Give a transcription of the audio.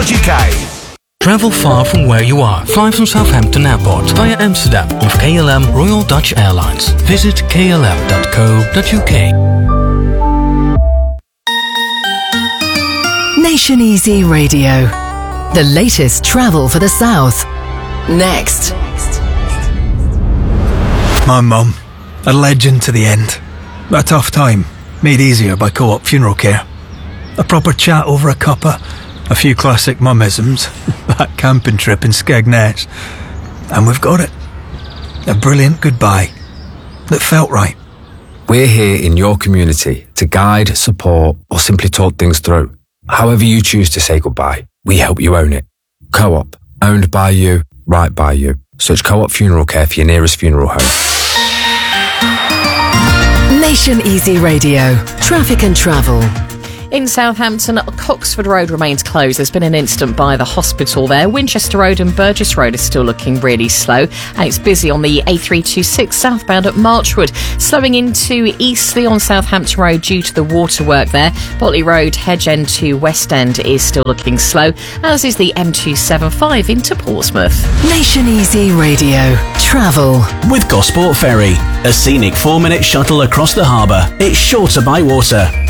Travel far from where you are. Fly from Southampton Airport via Amsterdam with KLM Royal Dutch Airlines. Visit klm.co.uk. Nation Easy Radio. The latest travel for the South. Next. My mum, a legend to the end. A tough time, made easier by Co-op Funeral Care. A proper chat over a cuppa, a few classic mummisms, that camping trip in Skegness, and we've got it. A brilliant goodbye that felt right. We're here in your community to guide, support, or simply talk things through. However you choose to say goodbye, we help you own it. Co-op, owned by you, right by you. Search Co-op Funeral Care for your nearest funeral home. Nation Easy Radio. Traffic and travel. In Southampton, Coxford Road remains closed. There's been an incident by the hospital there. Winchester Road and Burgess Road is still looking really slow. And it's busy on the A326 southbound at Marchwood. Slowing into Eastleigh on Southampton Road due to the waterwork there. Botley Road, Hedge End to West End is still looking slow, as is the M275 into Portsmouth. Nation Easy Radio. Travel. With Gosport Ferry, a scenic 4-minute shuttle across the harbour. It's shorter by water.